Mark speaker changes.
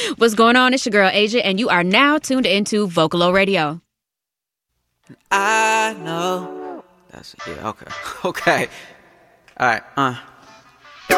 Speaker 1: What's going on? It's your girl, Asia, and you are now tuned into Vocalo Radio.
Speaker 2: I know. That's, yeah, okay. Okay. All right,